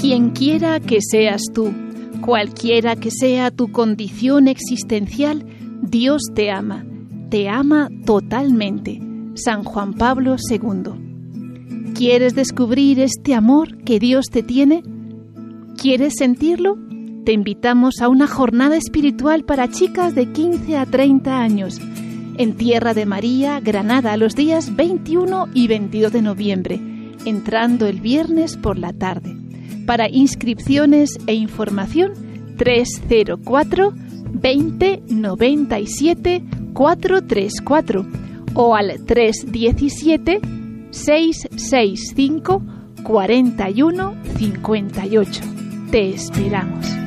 Quien quiera que seas tú, cualquiera que sea tu condición existencial, Dios te ama totalmente. San Juan Pablo II. ¿Quieres descubrir este amor que Dios te tiene? ¿Quieres sentirlo? Te invitamos a una jornada espiritual para chicas de 15 a 30 años en Tierra de María, Granada, los días 21 y 22 de noviembre, entrando el viernes por la tarde. Para inscripciones e información, 304 20 97 434 o al 317 665 41 58. Te esperamos.